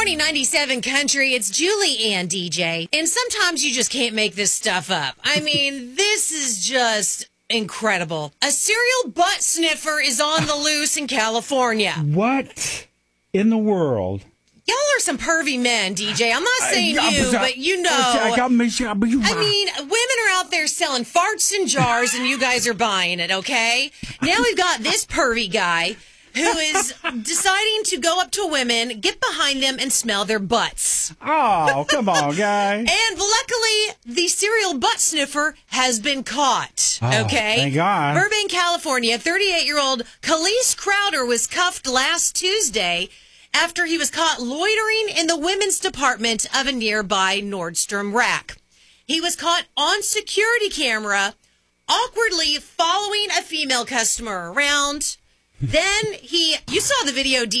morning, 97 Country. It's Julie and DJ. And sometimes you just can't make this stuff up. I mean, this is just incredible. A serial butt sniffer is on the loose in California. What in the world? Y'all are some pervy men, DJ. I'm not saying you, but you know. I mean, women are out there selling farts in jars, and you guys are buying it, okay? Now we've got this pervy guy who is deciding to go up to women, get behind them, and smell their butts. Oh, come on, guy. And luckily, the serial butt sniffer has been caught. Oh, okay? thank God. Burbank, California, 38-year-old Khalees Crowder was cuffed last Tuesday after he was caught loitering in the women's department of a nearby Nordstrom rack. He was caught on security camera, awkwardly following a female customer around. Then you saw the video,